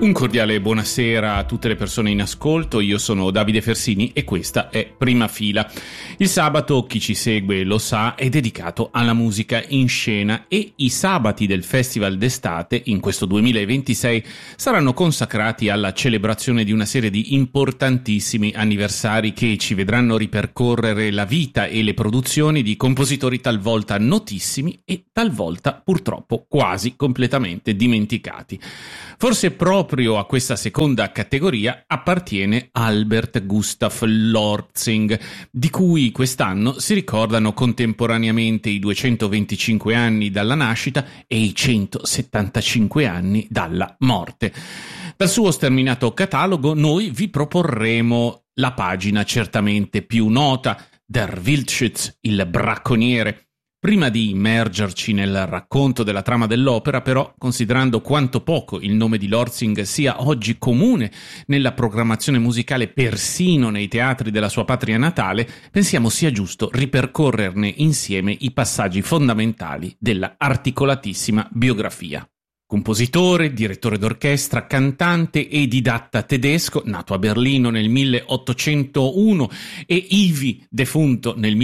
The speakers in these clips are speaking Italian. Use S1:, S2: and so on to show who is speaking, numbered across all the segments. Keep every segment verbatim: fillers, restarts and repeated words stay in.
S1: Un cordiale buonasera a tutte le persone in ascolto, io sono Davide Fersini e questa è Prima Fila. Il sabato, chi ci segue lo sa, è dedicato alla musica in scena e i sabati del Festival d'estate in questo duemilaventisei saranno consacrati alla celebrazione di una serie di importantissimi anniversari che ci vedranno ripercorrere la vita e le produzioni di compositori talvolta notissimi e talvolta purtroppo quasi completamente dimenticati. Forse proprio a questa seconda categoria appartiene Albert Gustav Lortzing, di cui quest'anno si ricordano contemporaneamente i duecentoventicinque anni dalla nascita e i centosettantacinque anni dalla morte. Dal suo sterminato catalogo noi vi proporremo la pagina certamente più nota, Der Wildschütz, il bracconiere. Prima di immergerci nel racconto della trama dell'opera, però, considerando quanto poco il nome di Lortzing sia oggi comune nella programmazione musicale persino nei teatri della sua patria natale, pensiamo sia giusto ripercorrerne insieme i passaggi fondamentali della articolatissima biografia. Compositore, direttore d'orchestra, cantante e didatta tedesco, nato a Berlino nel milleottocentouno e ivi defunto nel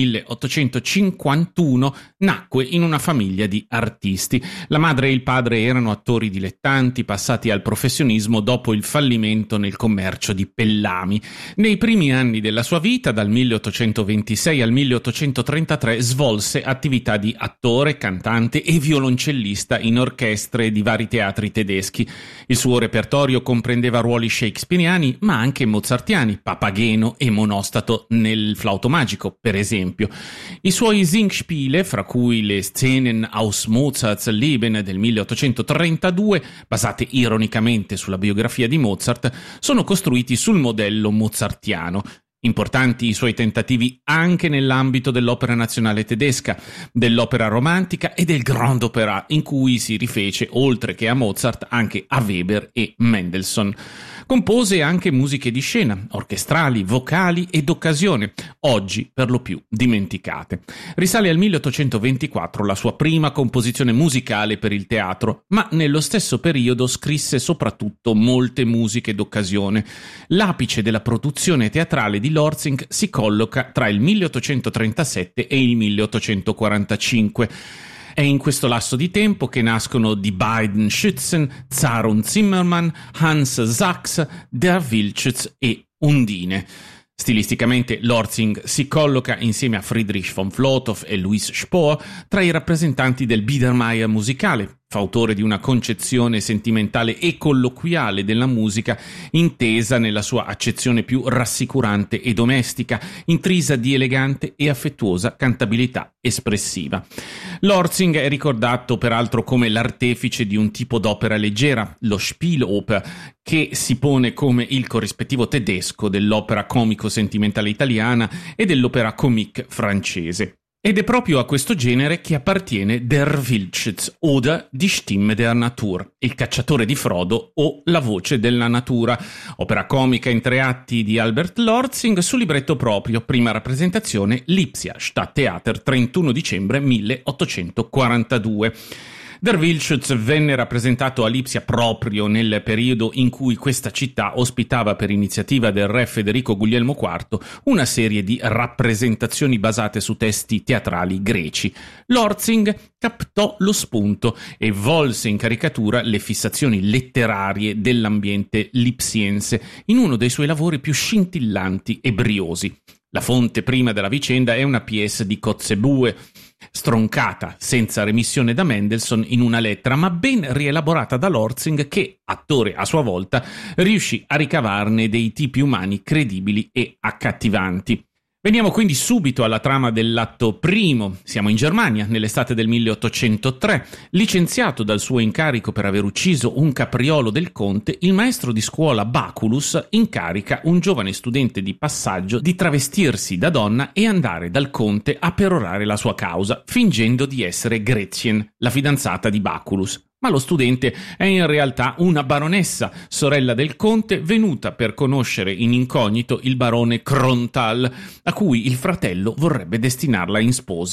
S1: milleottocentocinquantuno, nacque in una famiglia di artisti. La madre e il padre erano attori dilettanti passati al professionismo dopo il fallimento nel commercio di pellami. Nei primi anni della sua vita, dal milleottocentoventisei al milleottocentotrentatré, svolse attività di attore, cantante e violoncellista in orchestre di vari teatri tedeschi. Il suo repertorio comprendeva ruoli shakespeariani ma anche mozartiani, Papageno e Monostato nel Flauto Magico, per esempio. I suoi Singspiele, fra cui le Szenen aus Mozarts Leben del milleottocentotrentadue, basate ironicamente sulla biografia di Mozart, sono costruiti sul modello mozartiano. Importanti i suoi tentativi anche nell'ambito dell'opera nazionale tedesca, dell'opera romantica e del Grand Opéra, in cui si rifece, oltre che a Mozart, anche a Weber e Mendelssohn. Compose anche musiche di scena, orchestrali, vocali e d'occasione, oggi per lo più dimenticate. Risale al milleottocentoventiquattro la sua prima composizione musicale per il teatro, ma nello stesso periodo scrisse soprattutto molte musiche d'occasione. L'apice della produzione teatrale di Lortzing si colloca tra il milleottocentotrentasette e il milleottocentoquarantacinque. È in questo lasso di tempo che nascono Die beiden Schützen, Zar und Zimmermann, Hans Sachs, Der Wildschütz e Undine. Stilisticamente Lortzing si colloca insieme a Friedrich von Flotow e Louis Spohr tra i rappresentanti del Biedermeier musicale, fautore di una concezione sentimentale e colloquiale della musica intesa nella sua accezione più rassicurante e domestica, intrisa di elegante e affettuosa cantabilità espressiva. Lortzing è ricordato peraltro come l'artefice di un tipo d'opera leggera, lo Spieloper, che si pone come il corrispettivo tedesco dell'opera comico-sentimentale italiana e dell'opera comique francese. Ed è proprio a questo genere che appartiene Der Wildschütz oder Die Stimme der Natur, il cacciatore di Frodo o la voce della natura, opera comica in tre atti di Albert Lortzing su libretto proprio, prima rappresentazione Lipsia Stadttheater, trentuno dicembre milleottocentoquarantadue. Der Wildschütz venne rappresentato a Lipsia proprio nel periodo in cui questa città ospitava, per iniziativa del re Federico Guglielmo quarto, una serie di rappresentazioni basate su testi teatrali greci. Lortzing captò lo spunto e volse in caricatura le fissazioni letterarie dell'ambiente lipsiense in uno dei suoi lavori più scintillanti e briosi. La fonte prima della vicenda è una pièce di Kotzebue, stroncata senza remissione da Mendelssohn in una lettera, ma ben rielaborata da Lortzing che, attore a sua volta, riuscì a ricavarne dei tipi umani credibili e accattivanti. Veniamo quindi subito alla trama dell'atto primo. Siamo in Germania, nell'estate del milleottocentotre. Licenziato dal suo incarico per aver ucciso un capriolo del conte, il maestro di scuola Baculus incarica un giovane studente di passaggio di travestirsi da donna e andare dal conte a perorare la sua causa, fingendo di essere Gretchen, la fidanzata di Baculus. Ma lo studente è in realtà una baronessa, sorella del conte, venuta per conoscere in incognito il barone Kronthal, a cui il fratello vorrebbe destinarla in sposa.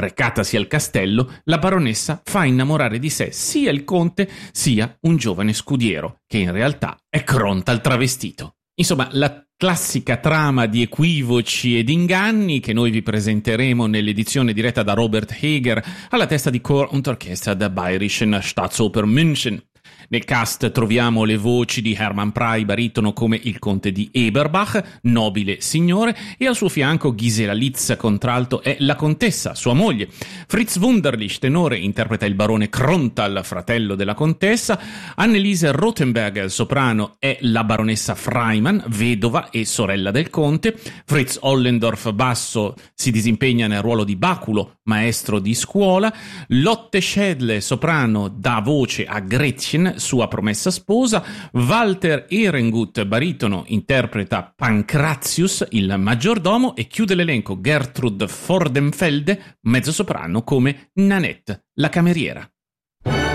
S1: Recatasi al castello, la baronessa fa innamorare di sé sia il conte sia un giovane scudiero, che in realtà è Crontal travestito. Insomma, la classica trama di equivoci ed inganni che noi vi presenteremo nell'edizione diretta da Robert Heger alla testa di Chor und Orchester der Bayerischen Staatsoper München. Nel cast troviamo le voci di Hermann Prey, baritono come il conte di Eberbach, nobile signore, e al suo fianco Gisela Litz, contralto, è la contessa, sua moglie. Fritz Wunderlich, tenore, interpreta il barone Crontal, fratello della contessa. Anneliese Rothenberger, soprano, è la baronessa Freimann, vedova e sorella del conte. Fritz Ollendorf, basso, si disimpegna nel ruolo di Baculo, maestro di scuola. Lotte Schädle, soprano, dà voce a Gretchen, sua promessa sposa. Walter Ehrengut, baritono, interpreta Pancratius, il maggiordomo, e chiude l'elenco Gertrud Fordenfelde, mezzosoprano, come Nanette, la cameriera.